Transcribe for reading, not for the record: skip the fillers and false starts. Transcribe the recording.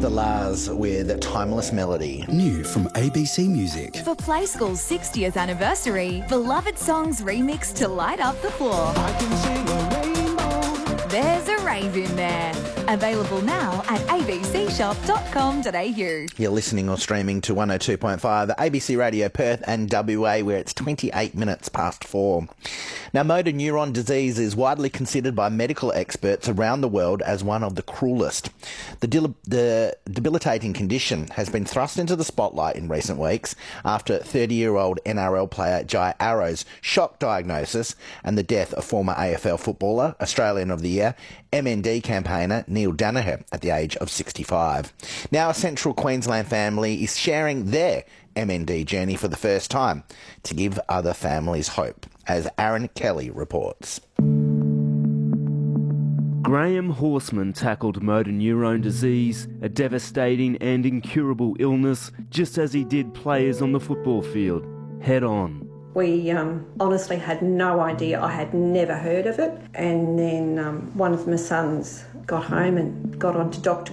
The Lars with Timeless Melody. New from ABC Music. For Play School's 60th anniversary, beloved songs remixed to light up the floor. I can sing a rainbow. There's a rave in there. Available now at abcshop.com.au. You're listening or streaming to 102.5 ABC Radio Perth and WA, where it's 28 minutes past 4. Now, motor neuron disease is widely considered by medical experts around the world as one of the cruelest. The debilitating condition has been thrust into the spotlight in recent weeks after 30-year-old NRL player Jai Arrow's shock diagnosis and the death of former AFL footballer, Australian of the Year, MND campaigner Neil Danaher at the age of 65. Now a Central Queensland family is sharing their MND journey for the first time to give other families hope, as Aaron Kelly reports. Graham Horseman tackled motor neurone disease, a devastating and incurable illness, just as he did players on the football field, head on. We honestly had no idea. I had never heard of it. And then one of my sons got home and got onto Dr.